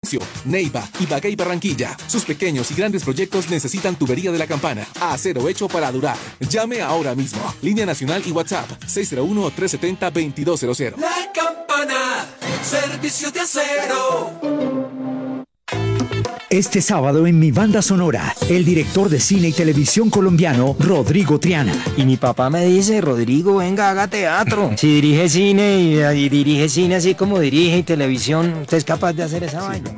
Villavicencio, Neiva, Ibagué y Barranquilla. Sus pequeños y grandes proyectos necesitan tubería de la campana. Acero hecho para durar. Llame ahora mismo. Línea nacional y WhatsApp 601-370-2200. La Campana, servicios de acero. Este sábado en mi banda sonora, el director de cine y televisión colombiano, Rodrigo Triana. Y mi papá me dice, Rodrigo, venga, haga teatro. Si dirige cine y dirige cine así como dirige y televisión, usted es capaz de hacer esa vaina.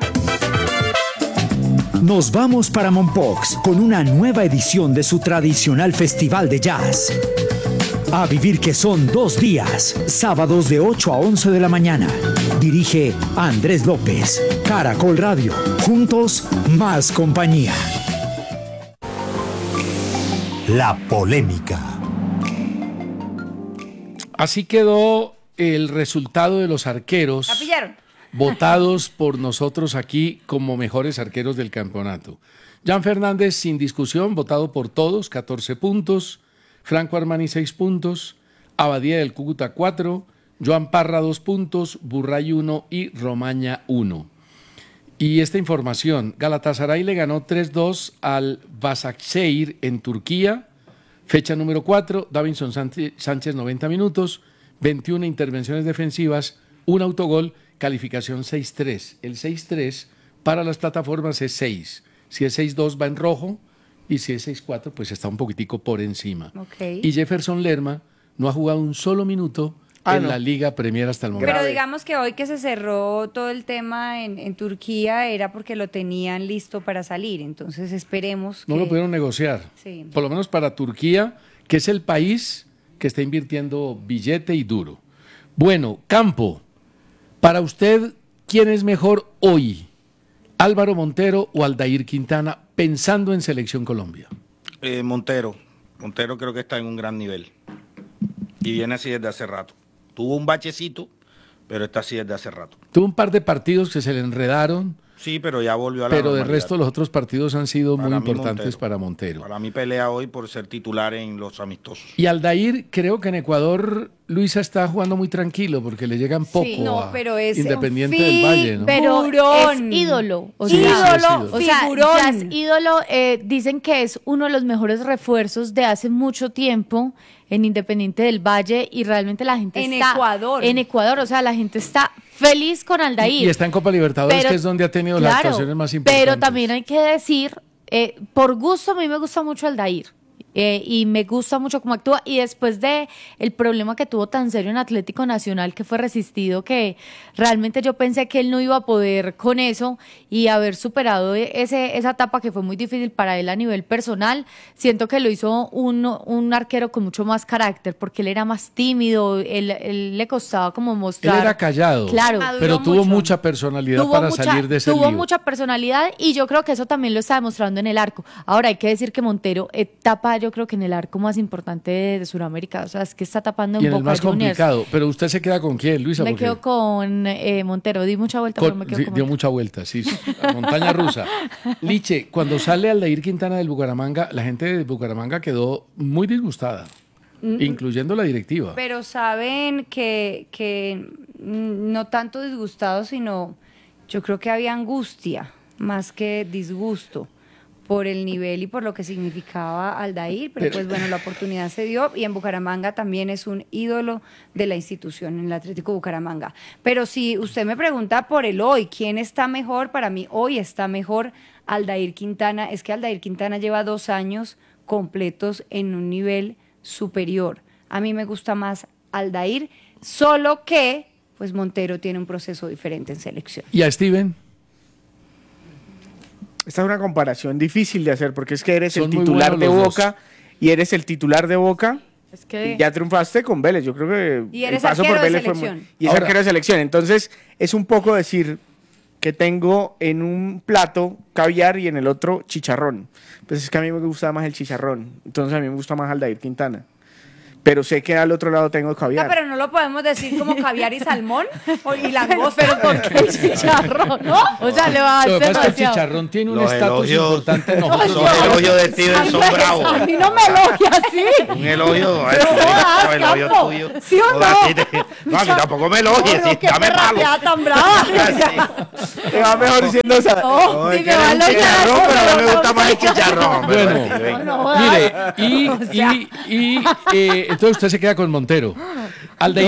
Nos vamos para Mompox con una nueva edición de su tradicional festival de jazz. A vivir que son 2 días, sábados de 8 a 11 de la mañana. Dirige Andrés López. Caracol Radio. Juntos, más compañía. La polémica. Así quedó el resultado de los arqueros votados por nosotros aquí como mejores arqueros del campeonato. Jan Fernández, sin discusión, votado por todos, 14 puntos. Franco Armani, 6 puntos. Abadía del Cúcuta, 4. Joan Parra, 2 puntos. Burray, 1 y Romaña, 1. Y esta información, Galatasaray le ganó 3-2 al Başakşehir en Turquía, fecha número 4, Davinson Sánchez 90 minutos, 21 intervenciones defensivas, un autogol, calificación 6-3. El 6-3 para las plataformas es 6. Si es 6-2 va en rojo y si es 6-4 pues está un poquitico por encima. Okay. Y Jefferson Lerma no ha jugado un solo minuto en la Liga Premier hasta el momento. Pero digamos que hoy que se cerró todo el tema en Turquía era porque lo tenían listo para salir, entonces esperemos que... No lo pudieron negociar, sí. Por lo menos para Turquía, que es el país que está invirtiendo billete y duro. Bueno, Campo, para usted, ¿quién es mejor hoy? ¿Álvaro Montero o Aldair Quintana pensando en Selección Colombia? Montero creo que está en un gran nivel y viene así desde hace rato. Tuvo un bachecito, pero está así desde hace rato. Tuvo un par de partidos que se le enredaron. Sí, pero ya volvió a la Pero de normalidad. resto los otros partidos han sido Para muy mí, importantes para Montero. Para mí pelea hoy por ser titular en los amistosos. Y Aldair, creo que en Ecuador Luisa está jugando muy tranquilo porque le llegan poco pero es Independiente del Valle, ¿no? Pero Figurón. es ídolo. O Sí, sea, sí, es ídolo. o sea, Figurón. ya es ídolo. Dicen que es uno de los mejores refuerzos de hace mucho tiempo en Independiente del Valle y realmente la gente En está... Ecuador. En Ecuador, o sea, la gente está feliz con Aldair. Y está en Copa Libertadores, Pero, que es donde ha tenido las claro, actuaciones más importantes. Pero también hay que decir, por gusto, a mí me gusta mucho Aldair. Y me gusta mucho cómo actúa, y después de el problema que tuvo tan serio en Atlético Nacional, que fue resistido, que realmente yo pensé que él no iba a poder con eso, y haber superado esa etapa que fue muy difícil para él a nivel personal, siento que lo hizo un arquero con mucho más carácter, porque él era más tímido, él le costaba como mostrar. Él era callado, claro, pero tuvo mucha personalidad salir de ese lío. Tuvo mucha personalidad, y yo creo que eso también lo está demostrando en el arco. Ahora hay que decir que Montero tapa, yo creo que en el arco más importante de Sudamérica, o sea, es que está tapando en Y en el Boca más Juniors. complicado. Pero usted se queda con quién, Luisa. Me Porque quedo con Montero, di mucha vuelta, pero me quedo sí, con dio Montero. mucha vuelta, sí, montaña rusa. Liche, cuando sale Aldair Quintana del Bucaramanga, la gente de Bucaramanga quedó muy disgustada, incluyendo la directiva. Pero saben que no tanto disgustado, sino yo creo que había angustia más que disgusto por el nivel y por lo que significaba Aldair, pero pues bueno, la oportunidad se dio, y en Bucaramanga también es un ídolo de la institución, en el Atlético Bucaramanga. Pero si usted me pregunta por el hoy, ¿quién está mejor? Para mí hoy está mejor Aldair Quintana. Es que Aldair Quintana lleva 2 años completos en un nivel superior. A mí me gusta más Aldair, solo que pues Montero tiene un proceso diferente en selección. ¿Y a Steven? Esta es una comparación difícil de hacer, porque es que eres Son el muy titular buenos de los Boca y eres el titular de Boca. Es que... Y ya triunfaste con Vélez. Yo creo que Y el eres paso arquero por de Vélez fue selección. muy... Y es Ahora- arquero de selección. Entonces, es un poco decir que tengo en un plato caviar y en el otro chicharrón. Pues es que a mí me gusta más el chicharrón. Entonces, a mí me gusta más Aldair Quintana. pero sé que al otro lado tengo caviar. Pero no lo podemos decir como caviar y salmón y langosta. Pero ¿por qué el chicharrón? ¿No? O sea, le va a Lo que hacer pasa es que el chicharrón tiene un estatus importante en Los nosotros. elogios de Steven son bravos. A mí no me elogia así. Un elogio, jodas, el elogio Campo. tuyo. ¿Sí o no? No, a mí tampoco me elogies, No, sí, qué dame palo. perrateada tan brava. Te va mejor diciendo esa. No, es si que me va a eres un elogiar. chicharrón, pero a mí me gusta más el chicharrón. Bueno, mire, entonces usted se queda con Montero. Aldair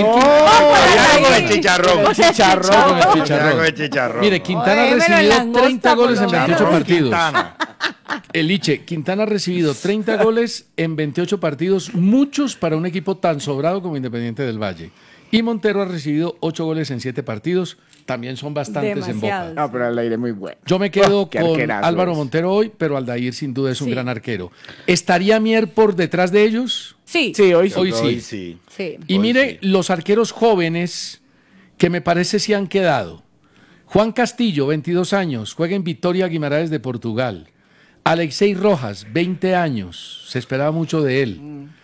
con el chicharrón. Con el chicharrón. Con el chicharrón. Mire, Quintana ha Óyeme, recibido langosta, 30 goles en por lo 28 menos. partidos. Quintana. Quintana ha recibido 30 goles en 28 partidos, muchos para un equipo tan sobrado como Independiente del Valle. Y Montero ha recibido 8 goles en 7 partidos, también son bastantes en Boca. No, pero Aldair es muy bueno. Yo me quedo Qué con arquerazo Álvaro es. Montero hoy, pero Aldair sin duda es un gran arquero. ¿Estaría Mier por detrás de ellos? Sí. Sí, hoy sí. Hoy sí. Sí. Y mire, los arqueros jóvenes que me parece se han quedado. Juan Castillo, 22 años, juega en Vitória Guimaraes de Portugal. Alexei Rojas, 20 años, se esperaba mucho de él.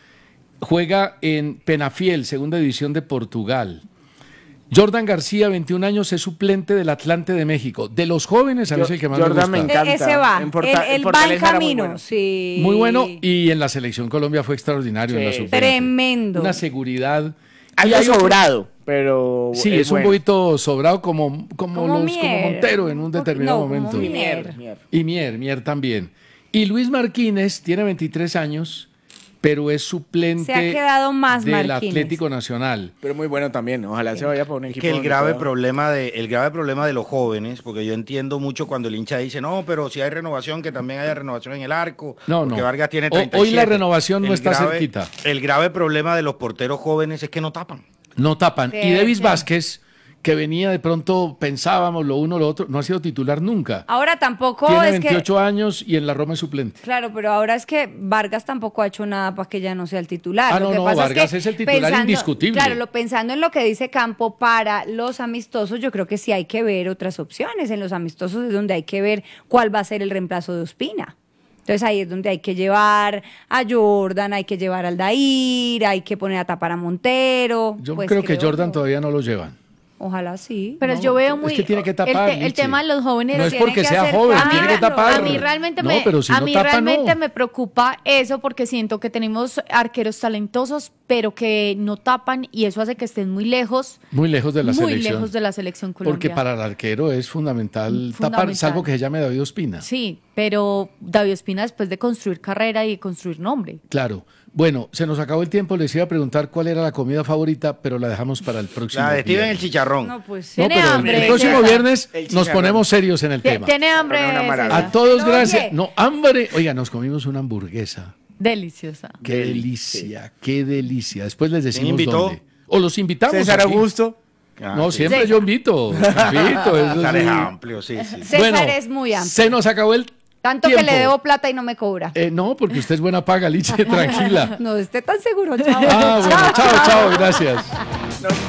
Juega en Penafiel, segunda división de Portugal. Jordan García, 21 años, es suplente del Atlante de México. De los jóvenes, a mí es el que más Jordan me me gusta. encanta. Ese va. En Él va en Fortaleza era muy camino. bueno. Sí. Muy bueno, y en la selección Colombia fue extraordinario en la Sí. sub-20. Tremendo. Una seguridad. Algo Y hay otro- sobrado, pero Sí, es un bueno. poquito sobrado como Como Mier. Montero en un determinado No, como momento. Mier. Y Mier también. Y Luis Martínez tiene 23 años, pero es suplente Se ha quedado más del Marquínez. Atlético Nacional. Pero muy bueno también. Ojalá se vaya por un equipo. Que el donde grave pueda- problema de los jóvenes, porque yo entiendo mucho cuando el hincha dice, no, pero si hay renovación, que también haya renovación en el arco, No, porque no. Vargas tiene Hoy 37. la renovación no El está cerquita. El grave problema de los porteros jóvenes es que no tapan. No tapan. Sí, Y Davis sí. Vázquez, que venía de pronto, pensábamos lo uno, lo otro, no ha sido titular nunca. Ahora tampoco Tiene es 28 años y en la Roma es suplente. Claro, pero ahora es que Vargas tampoco ha hecho nada para que ya no sea el titular. Ah, Lo no, que no, pasa Vargas que es el titular indiscutible. Claro, pensando en lo que dice Campo para los amistosos, yo creo que sí hay que ver otras opciones. En los amistosos es donde hay que ver cuál va a ser el reemplazo de Ospina. Entonces ahí es donde hay que llevar a Jordan, hay que llevar al Aldair, hay que poner a tapar a Montero. Yo Pues creo que Jordan yo. todavía no lo llevan. Ojalá sí. Pero No, yo veo es muy. que tiene que tapar, el Lichi. tema de los jóvenes. No es tiene porque que sea hacer joven, cambio. tiene que tapar. A mí realmente, No, pero si no tapa, realmente no. me preocupa eso porque siento que tenemos arqueros talentosos, pero que no tapan y eso hace que estén muy lejos Muy lejos de la muy selección. lejos de la selección colombiana. Porque para el arquero es fundamental tapar, Fundamental. salvo que se llame David Ospina. Sí, pero David Ospina después de construir carrera y de construir nombre. Claro. Bueno, se nos acabó el tiempo. Les iba a preguntar cuál era la comida favorita, pero la dejamos para el próximo La de Steven, el viernes. chicharrón. No, pues No, Tiene pero hambre, el próximo César. viernes El nos chicharrón. ponemos serios en el tema. Tiene hambre. Pero una maravilla. César. A todos, Oye. gracias. No, hambre. Oiga, nos comimos una hamburguesa. Deliciosa. Qué delicia, qué delicia. Después les decimos invitó? dónde. O los invitamos. César aquí. Augusto. No, sí. siempre César. yo invito. Eso César es sí. amplio, sí, sí. César es muy amplio. Se nos acabó el Tanto tiempo. que le debo plata y no me cobra. No, porque usted es buena paga, Liche, tranquila. No esté tan seguro, chao. Ah, bueno, chao, chao, gracias.